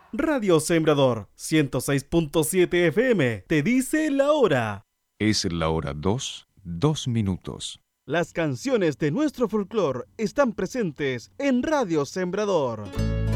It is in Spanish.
Radio Sembrador 106.7 FM te dice la hora. Es la hora 2, 2 minutos. Las canciones de nuestro folclore están presentes en Radio Sembrador.